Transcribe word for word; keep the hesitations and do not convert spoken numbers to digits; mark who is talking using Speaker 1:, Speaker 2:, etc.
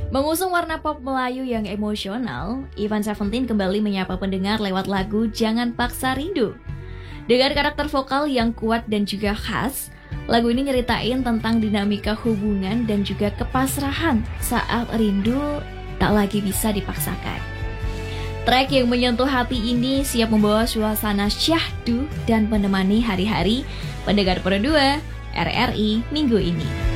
Speaker 1: Mengusung warna pop Melayu yang emosional, Ivan Seventeen kembali menyapa pendengar lewat lagu Jangan Paksa Rindu. Dengan karakter vokal yang kuat dan juga khas, lagu ini nyeritain tentang dinamika hubungan dan juga kepasrahan saat rindu tak lagi bisa dipaksakan. Track yang menyentuh hati ini siap membawa suasana syahdu dan menemani hari-hari pendengar Pro dua R R I minggu ini.